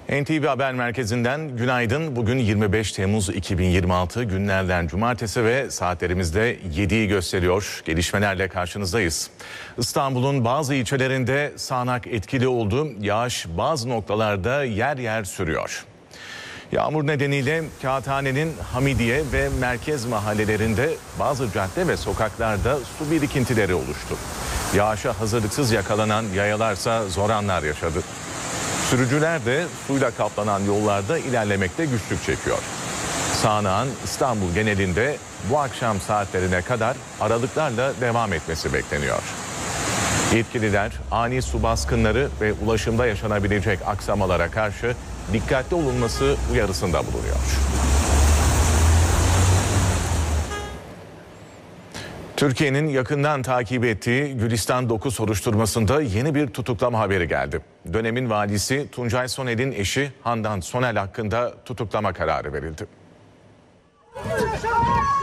NTV Haber Merkezi'nden günaydın. Bugün 25 Temmuz 2026 günlerden cumartesi ve saatlerimizde 7'yi gösteriyor. Gelişmelerle karşınızdayız. İstanbul'un bazı ilçelerinde sağanak etkili oldu. Yağış bazı noktalarda yer yer sürüyor. Yağmur nedeniyle Kağıthane'nin Hamidiye ve merkez mahallelerinde bazı cadde ve sokaklarda su birikintileri oluştu. Yağışa hazırlıksız yakalanan yayalarsa zor anlar yaşadı. Sürücüler de suyla kaplanan yollarda ilerlemekte güçlük çekiyor. Sağanağın İstanbul genelinde bu akşam saatlerine kadar aralıklarla devam etmesi bekleniyor. Yetkililer ani su baskınları ve ulaşımda yaşanabilecek aksamalara karşı dikkatli olunması uyarısında bulunuyor. Türkiye'nin yakından takip ettiği Gülistan 9 soruşturmasında yeni bir tutuklama haberi geldi. Dönemin valisi Tuncay Soner'in eşi Handan Soner hakkında tutuklama kararı verildi.